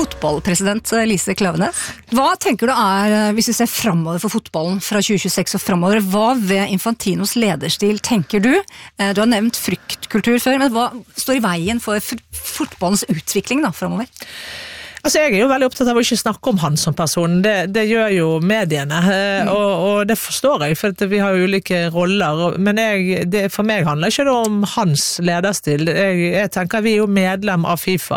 Fotballpresident Lise Klaveness. Hva tenker du hvis vi ser fremover for fotballen fra 2026 og fremover? Hva ved Infantinos lederstil tenker du? Du har nevnt fryktkultur før, men hva står i veien for fotballens utvikling da, fremover? Altså, jeg jo veldig opptatt av å ikke snakke om han som person. Det gjør jo mediene, og det forstår jeg, for vi har jo ulike roller. Men for meg handler ikke det om hans lederstil. Jeg tenker vi jo medlem av FIFA,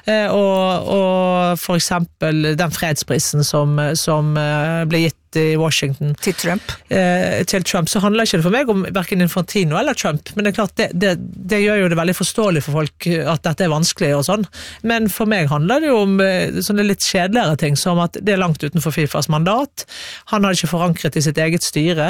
og for eksempel den fredsprisen som ble gitt i Washington til Trump, så handler ikke det for meg om hverken Infantino eller Trump, men det klart det gjør jo det veldig forståelig for folk at dette vanskelig og sånn, men for meg handler det jo om sånne litt kjedeligere ting, som at det langt utenfor FIFAs mandat, han har ikke forankret i sitt eget styre,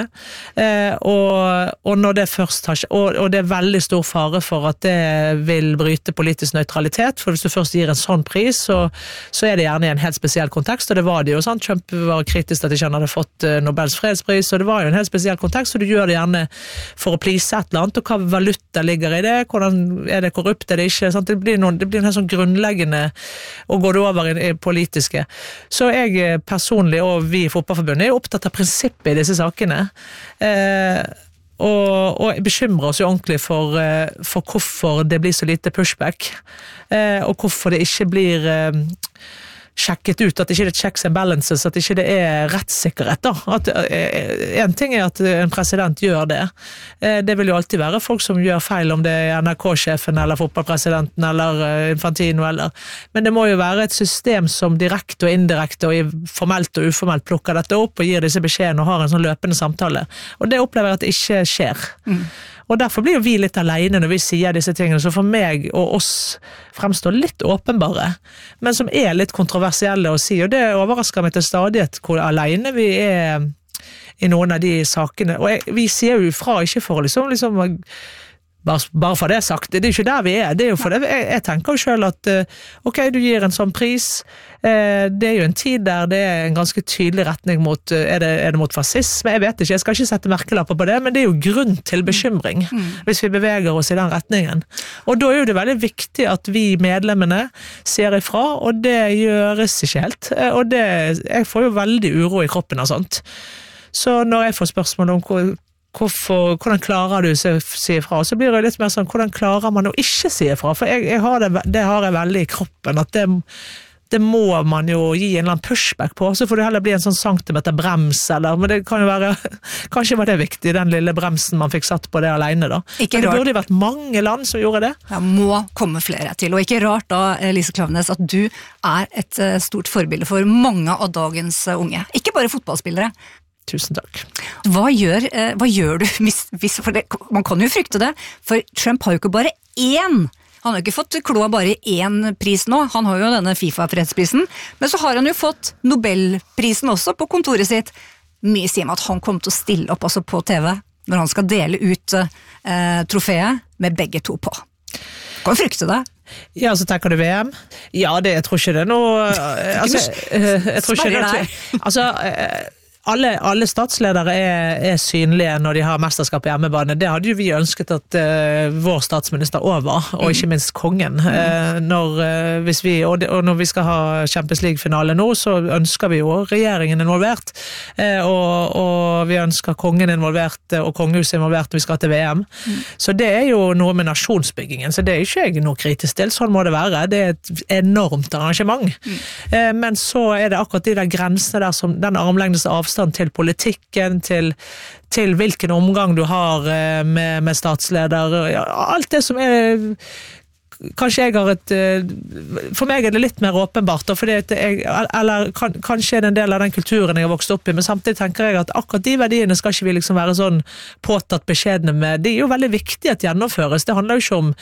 og når det først har og det veldig stor fare for at det vil bryte politisk nøytralitet, for hvis du først gir en sånn pris, så det gjerne i en helt spesiell kontekst, og det var det jo sånn, Trump var kritisk til at ikke han hadde fått Nobels fredspris, og det var jo en helt spesiell kontekst, så du gjør det gjerne for å please et eller annet, og hva valuta ligger i det, hvordan det korrupt, det ikke, sant? Det blir en helt sånn grunnleggende, og går det over i politiske. Så jeg personlig, og vi i Fotballforbundet, er opptatt av prinsippet i disse sakene, og bekymrer oss jo ordentlig for hvorfor det blir så lite pushback, og hvorfor det ikke blir sjekket ut, at det ikke er checks and balances, at det ikke er rettssikkerhet da. En ting er at en president gjør det. Det vil jo alltid være folk som gjør feil, om det er NRK-sjefen eller fotballpresidenten eller Infantino, men det må jo være et system som direkte og indirekte og formelt og uformelt plukker dette opp og gir disse beskjedene og har en sånn løpende samtale. Og det opplever jeg at det ikke skjer. Og derfor blir jo vi litt alene når vi sier disse tingene, så for meg og oss fremstår litt åpenbare, men som er litt kontroversielle å si, og det overrasker meg til stadighet hvor alene vi er i noen av de sakene. Og vi sier jo fra, ikke for liksom bare for det sagt, det er jo ikke der vi er, det er jo for det, jeg tenker jo selv at ok, du gir en sånn pris, det er jo en tid der det er en ganske tydelig retning mot, er det mot fascisme, jeg vet ikke, jeg skal ikke sette merkelapper på det, men det er jo grunn til bekymring hvis vi beveger oss i den retningen, og da er jo det veldig viktig at vi medlemmene ser ifra, og det gjøres ikke helt, og jeg får jo veldig uro i kroppen av sånt, så når jeg får spørsmål om hvordan klarer du å si ifra, så blir det litt mer sånn, hvordan klarer man å ikke si ifra, for det har jeg veldig i kroppen, at det må man jo gi en eller annen pushback på, så får det heller bli en sånn centimeter brems, men det kan jo være, kanskje var det viktig, den lille bremsen man fikk satt på det alene da. Men det burde jo vært mange land som gjorde det. Ja, må komme flere til, og ikke rart da, Lise Klaveness, at du er et stort forbilde for mange av dagens unge, ikke bare fotballspillere. Tusen takk. Hva gjør du for det, man kan jo frykte det, for Trump har jo ikke bare han har jo ikke fått kloa bare én pris nå, han har jo denne FIFA-fredsprisen, men så har han jo fått Nobelprisen også på kontoret sitt. Mye sier meg at han kommer til å stille opp også på TV, når han skal dele ut trofeet med begge to på. Kan du frykte det? Ja, så tenker du VM? Ja, jeg tror ikke det er noe jeg tror ikke det alle statsledere er synlige når de har mesterskap i hjemmebane. Det hadde jo vi ønsket at vår statsminister over, og ikke minst kongen. Når vi skal ha Champions League-finale nå, så ønsker vi jo regjeringen involvert, og vi ønsker kongen involvert, og kongehuset involvert når vi skal til VM. Så det er jo noe med nasjonsbyggingen, så det er ikke jeg noe kritisk til, sånn må det være. Det er et enormt arrangement. Men så er det akkurat de der grensene der, som den armlengdes avstand til politikken, til hvilken omgang du har med statsleder, alt det som er kanskje jeg har for meg er det litt mer åpenbart, kanskje er det en del av den kulturen jeg har vokst opp i, men samtidig tenker jeg at akkurat de verdiene skal ikke vi liksom være sånn påtatt beskjedne med. Det er jo veldig viktig at gjennomføres. Det handler jo ikke om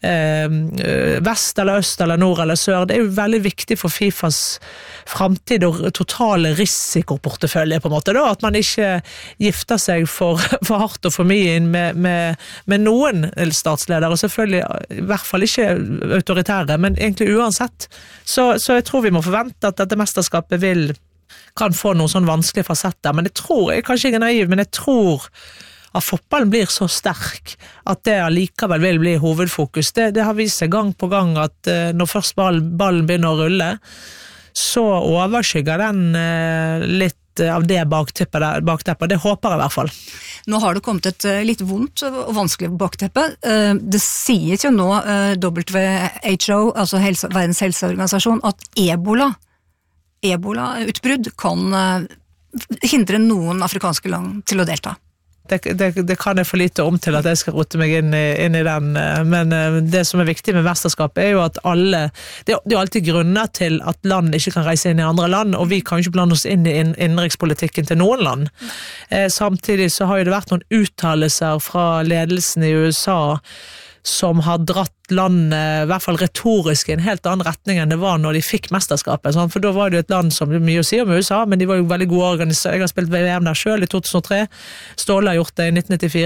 vest eller øst eller nord eller sør. Det er jo veldig viktig for FIFAs fremtid og totale risikoportefølje på en måte, da, at man ikke gifter seg for hardt og for mye inn med noen statsledere, og selvfølgelig i hvert fall ikke autoritære, men egentlig uansett. Så jeg tror vi må forvente at dette mesterskapet kan få noen sånn vanskelige fasetter, men jeg tror, kanskje jeg er naiv, men jeg tror at fotballen blir så sterk at det allikevel vil bli hovedfokus. Det har vist seg gang på gang at når først ballen begynner å rulle, så overskygger den litt av det bakteppet. Det håper jeg i hvert fall. Nå har det kommet et litt vondt og vanskelig bakteppe. Det sies jo nå WHO, altså Verdens helseorganisasjon, at ebola-utbrudd kan hindre noen afrikanske land til å delta. Det kan jeg for lite om til at jeg skal rote meg inn i den, men det som viktig med mesterskapet jo at det er alltid grunner til at land ikke kan reise inn i andre land, og vi kan ikke blande oss inn i innenrikspolitikken til noen land. Samtidig så har jo det vært noen uttalelser fra ledelsen i USA som har dratt landet, i hvert fall retorisk, i en helt annen retning enn det var når de fikk mesterskapet. For da var det jo et land som det er mye å si om USA, men de var jo veldig gode organisert. Jeg har spilt VM der selv i 2003. Ståle har gjort det i 1994.